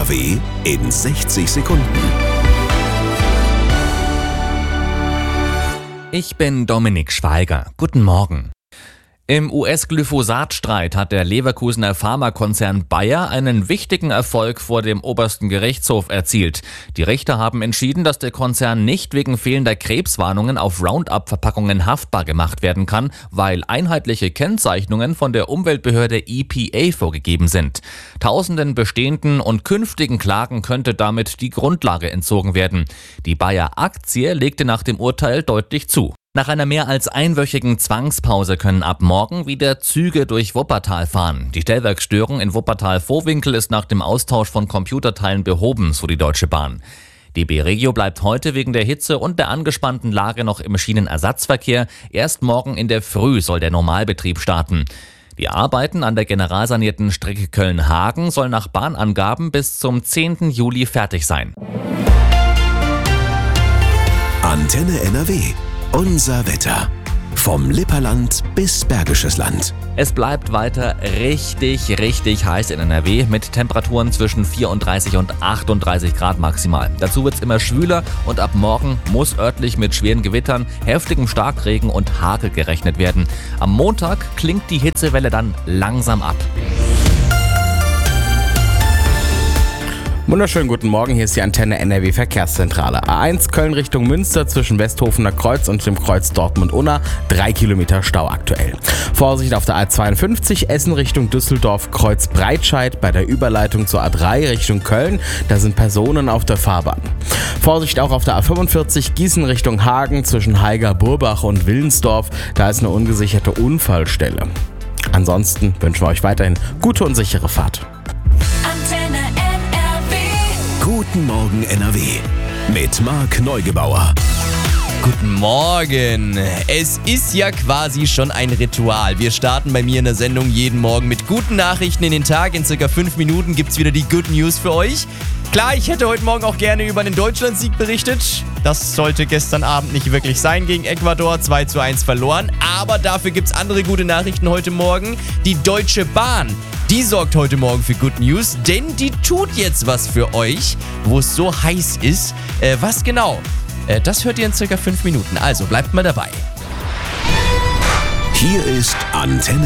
NRW in 60 Sekunden. Ich bin Dominik Schweiger. Guten Morgen. Im US-Glyphosat-Streit hat der Leverkusener Pharmakonzern Bayer einen wichtigen Erfolg vor dem obersten Gerichtshof erzielt. Die Richter haben entschieden, dass der Konzern nicht wegen fehlender Krebswarnungen auf Roundup-Verpackungen haftbar gemacht werden kann, weil einheitliche Kennzeichnungen von der Umweltbehörde EPA vorgegeben sind. Tausenden bestehenden und künftigen Klagen könnte damit die Grundlage entzogen werden. Die Bayer-Aktie legte nach dem Urteil deutlich zu. Nach einer mehr als einwöchigen Zwangspause können ab morgen wieder Züge durch Wuppertal fahren. Die Stellwerksstörung in Wuppertal-Vohwinkel ist nach dem Austausch von Computerteilen behoben, so die Deutsche Bahn. DB Regio bleibt heute wegen der Hitze und der angespannten Lage noch im Schienenersatzverkehr. Erst morgen in der Früh soll der Normalbetrieb starten. Die Arbeiten an der generalsanierten Strecke Köln-Hagen sollen nach Bahnangaben bis zum 10. Juli fertig sein. Antenne NRW. Unser Wetter. Vom Lipperland bis Bergisches Land. Es bleibt weiter richtig heiß in NRW mit Temperaturen zwischen 34 und 38 Grad maximal. Dazu wird es immer schwüler und ab morgen muss örtlich mit schweren Gewittern, heftigem Starkregen und Hagel gerechnet werden. Am Montag klingt die Hitzewelle dann langsam ab. Wunderschönen guten Morgen, hier ist die Antenne NRW Verkehrszentrale. A1 Köln Richtung Münster zwischen Westhofener Kreuz und dem Kreuz Dortmund-Unna, 3 Kilometer Stau aktuell. Vorsicht auf der A52 Essen Richtung Düsseldorf, Kreuz Breitscheid bei der Überleitung zur A3 Richtung Köln, da sind Personen auf der Fahrbahn. Vorsicht auch auf der A45 Gießen Richtung Hagen zwischen Haiger, Burbach und Willensdorf, da ist eine ungesicherte Unfallstelle. Ansonsten wünschen wir euch weiterhin gute und sichere Fahrt. Guten Morgen NRW mit Marc Neugebauer. Guten Morgen. Es ist ja quasi schon ein Ritual. Wir starten bei mir in der Sendung jeden Morgen mit guten Nachrichten in den Tag. In circa 5 Minuten gibt's wieder die Good News für euch. Klar, ich hätte heute Morgen auch gerne über den Deutschlandsieg berichtet. Das sollte gestern Abend nicht wirklich sein gegen Ecuador. 2:1 verloren. Aber dafür gibt's andere gute Nachrichten heute Morgen. Die Deutsche Bahn, die sorgt heute Morgen für Good News, denn die tut jetzt was für euch, wo es so heiß ist. Was genau? Das hört ihr in circa 5 Minuten. Also bleibt mal dabei. Hier ist Antenne